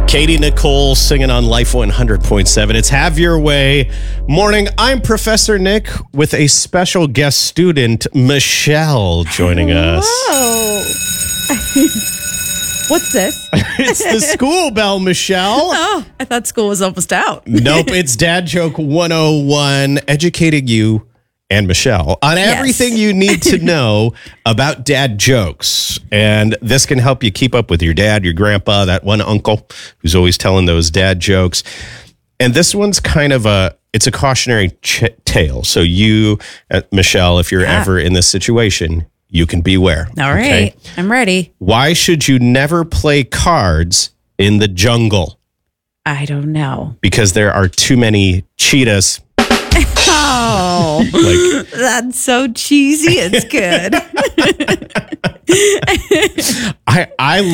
Katie Nicole singing on Life 100.7. It's Have Your Way Morning. I'm Professor Nick with a special guest student, Michelle, joining us. What's this? It's the school bell, Michelle. Oh, I thought school was almost out. Nope, it's Dad Joke 101, educating you and Michelle on everything you need to know about dad jokes. And this can help you keep up with your dad, your grandpa, that one uncle who's always telling those dad jokes. And this one's kind of it's a cautionary tale. So you, Michelle, if you're ever in this situation, you can beware. All right. I'm ready. Why should you never play cards in the jungle? I don't know. Because there are too many cheetahs. Oh, that's so cheesy. It's good. I